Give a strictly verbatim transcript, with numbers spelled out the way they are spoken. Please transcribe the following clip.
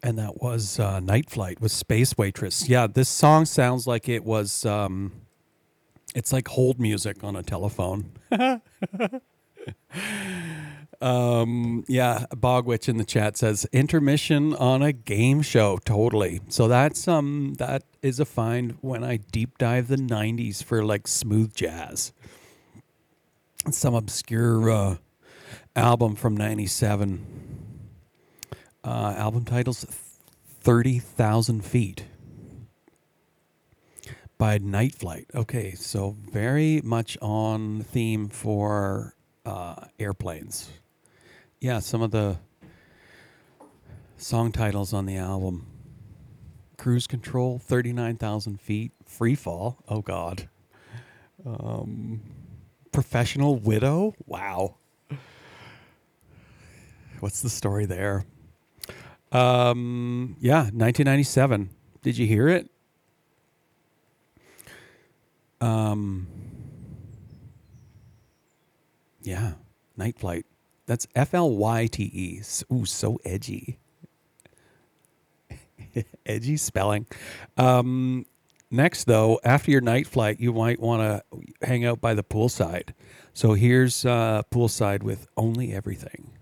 And that was uh, Night Flight with Space Waitress. Yeah, this song sounds like it was, um, it's like hold music on a telephone. um, yeah, Bogwitch in the chat says intermission on a game show. Totally. So that's um that is a find when I deep dive the nineties for like smooth jazz. Some obscure uh, album from ninety-seven. Uh, album titles thirty thousand Feet by Night Flight. Okay, so very much on theme for uh, airplanes. Yeah, some of the song titles on the album: Cruise Control, thirty-nine thousand Feet, Free Fall, oh God, um, Professional Widow, wow. What's the story there? Um, yeah, nineteen ninety-seven. Did you hear it? Um, yeah, Night Flight. That's F L Y T E. Ooh, so edgy. Edgy spelling. Um, next, though, after your night flight, you might want to hang out by the poolside. So here's uh, poolside with Only Everything.